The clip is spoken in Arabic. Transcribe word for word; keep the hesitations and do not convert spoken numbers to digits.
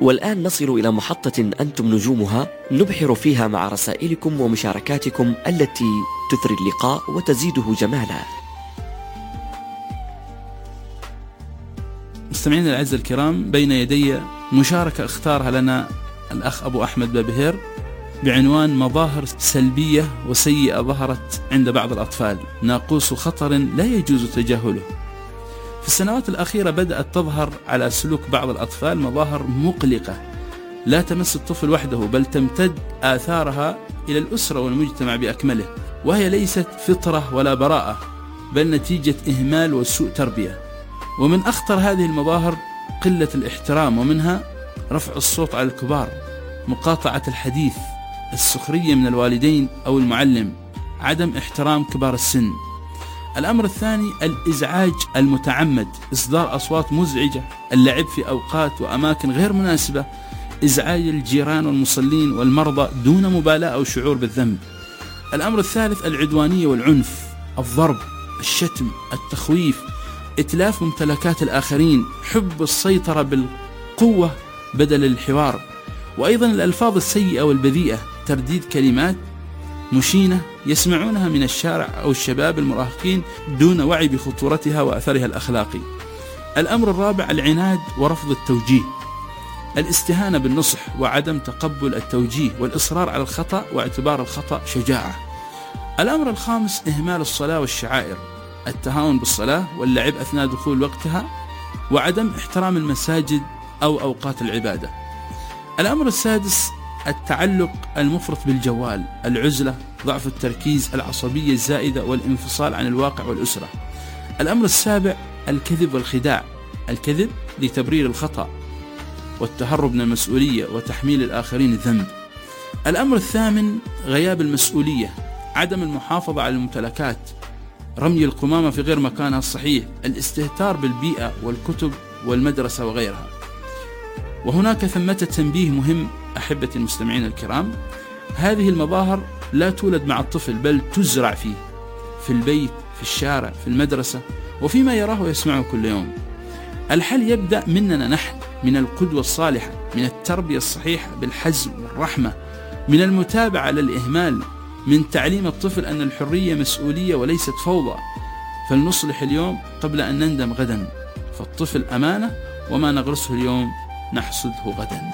والآن نصل إلى محطة أنتم نجومها نبحر فيها مع رسائلكم ومشاركاتكم التي تثري اللقاء وتزيده جمالا. مستمعين الأعزاء الكرام، بين يدي مشاركة اختارها لنا الأخ أبو أحمد بابهير بعنوان مظاهر سلبية وسيئة ظهرت عند بعض الأطفال، ناقوس خطر لا يجوز تجاهله. في السنوات الأخيرة بدأت تظهر على سلوك بعض الأطفال مظاهر مقلقة لا تمس الطفل وحده، بل تمتد آثارها إلى الأسرة والمجتمع بأكمله، وهي ليست فطرة ولا براءة، بل نتيجة إهمال وسوء تربية. ومن أخطر هذه المظاهر قلة الاحترام، ومنها رفع الصوت على الكبار، مقاطعة الحديث، السخرية من الوالدين أو المعلم، عدم احترام كبار السن. الأمر الثاني الإزعاج المتعمد، إصدار أصوات مزعجة، اللعب في أوقات وأماكن غير مناسبة، إزعاج الجيران والمصلين والمرضى دون مبالاة أو شعور بالذنب. الأمر الثالث العدوانية والعنف، الضرب، الشتم، التخويف، إتلاف ممتلكات الآخرين، حب السيطرة بالقوة بدل الحوار، وأيضا الألفاظ السيئة والبذيئة، ترديد كلمات مشينة يسمعونها من الشارع أو الشباب المراهقين دون وعي بخطورتها وأثرها الأخلاقي. الأمر الرابع العناد ورفض التوجيه، الاستهانة بالنصح وعدم تقبل التوجيه، والإصرار على الخطأ واعتبار الخطأ شجاعة. الأمر الخامس إهمال الصلاة والشعائر، التهاون بالصلاة واللعب أثناء دخول وقتها، وعدم احترام المساجد أو أوقات العبادة. الأمر السادس التعلق المفرط بالجوال، العزلة، ضعف التركيز، العصبية الزائدة، والانفصال عن الواقع والأسرة. الأمر السابع الكذب والخداع، الكذب لتبرير الخطأ والتهرب من المسؤولية وتحميل الآخرين الذنب. الأمر الثامن غياب المسؤولية، عدم المحافظة على الممتلكات، رمي القمامة في غير مكانها الصحيح، الاستهتار بالبيئة والكتب والمدرسة وغيرها. وهناك ثمة تنبيه مهم أحبتي المستمعين الكرام، هذه المظاهر لا تولد مع الطفل، بل تزرع فيه، في البيت، في الشارع، في المدرسة، وفيما يراه ويسمعه كل يوم. الحل يبدأ مننا نحن، من القدوة الصالحة، من التربية الصحيحة بالحزم والرحمة، من المتابعة للإهمال، من تعليم الطفل أن الحرية مسؤولية وليست فوضى. فلنصلح اليوم قبل أن نندم غدا، فالطفل أمانة، وما نغرسه اليوم نحصده غدا.